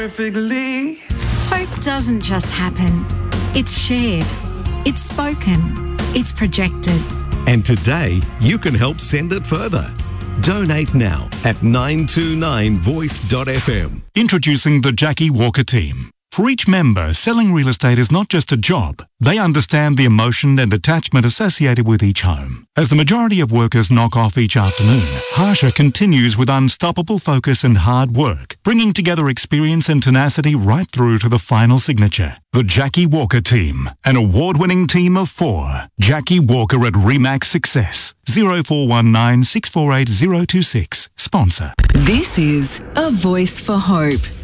Perfectly. Hope doesn't just happen. It's shared. It's spoken. It's projected. And today, you can help send it further. Donate now at 929voice.fm. Introducing the Jackie Walker team. For each member, selling real estate is not just a job. They understand the emotion and attachment associated with each home. As the majority of workers knock off each afternoon, Harsha continues with unstoppable focus and hard work, bringing together experience and tenacity right through to the final signature. The Jackie Walker team, an award-winning team of 4. Jackie Walker at Remax Success. 0419 648 026. Sponsor. This is A Voice for Hope.